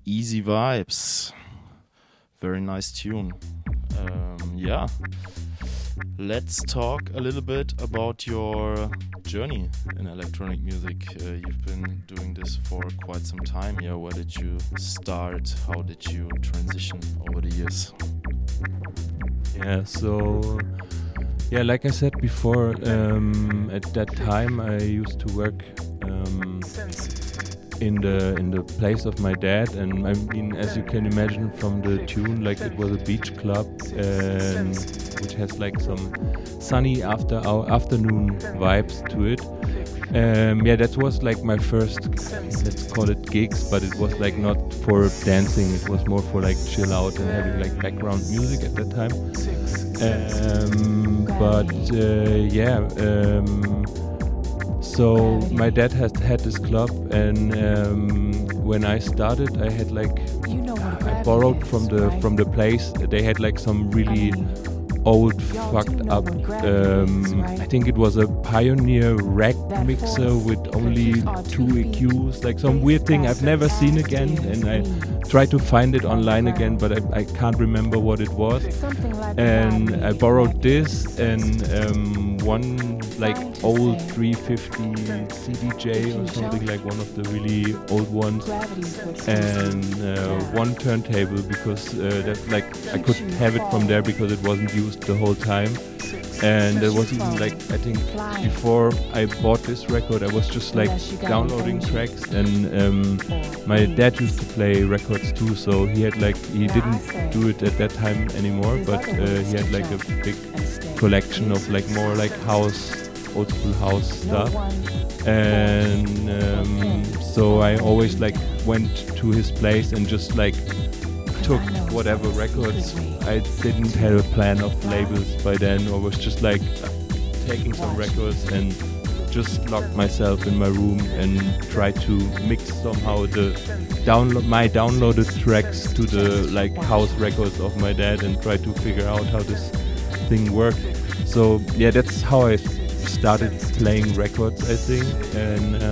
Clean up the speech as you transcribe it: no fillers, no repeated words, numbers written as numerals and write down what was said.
Easy Vibes. Very nice tune. Yeah. Let's talk a little bit about your journey in electronic music. You've been doing this for quite some time. Yeah, where did you start? How did you transition over the years? Yeah, like I said before, at that time I used to work in the place of my dad, and I mean, as you can imagine from the tune, like it was a beach club, which has like some sunny afternoon vibes to it. That was like my first, let's call it gigs, but it was like not for dancing. It was more for like chill out and having like background music at that time. So my dad had this club, and when I started, I had like I borrowed from the place. They had like some really old fucked up. I think it was a Pioneer rack mixer with only 2 EQs, like some weird thing I've never seen again. And I tried to find it online again, but I can't remember what it was. And I borrowed this and one like old 350 CDJ or something, like one of the really old ones, and one turntable, because that like I could have it from there because it wasn't used the whole time. And there was even like, I think before I bought this record, I was just like downloading tracks, and my dad used to play records too, so he didn't do it at that time anymore, but he had like a big collection of like more like old school house stuff. And so I always like went to his place and just like took whatever records. I didn't have a plan of labels by then, or was just like taking some records and just locked myself in my room and tried to mix somehow my downloaded tracks to the like house records of my dad, and try to figure out how this thing worked. So yeah, that's how I started playing records, I think. And